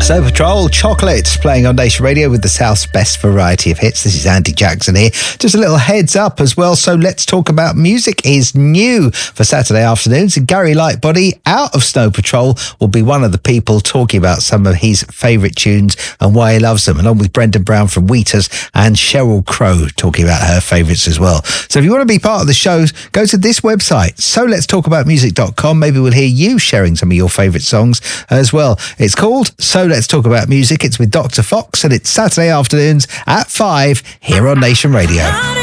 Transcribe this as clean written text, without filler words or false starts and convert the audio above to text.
Snow Patrol, Chocolate, playing on Nation Radio with the South's best variety of hits. This is Andy Jackson here. Just a little heads up as well. So Let's Talk About Music is new for Saturday afternoons. And Gary Lightbody, out of Snow Patrol, will be one of the people talking about some of his favourite tunes and why he loves them, along with Brendan Brown from Wheaters and Sheryl Crow talking about her favourites as well. So if you want to be part of the show, go to this website, soletstalkaboutmusic.com. Maybe we'll hear you sharing some of your favourite songs as well. It's called So Let's Talk About Music. It's with Dr. Fox, and it's Saturday afternoons at 5 here on Nation Radio.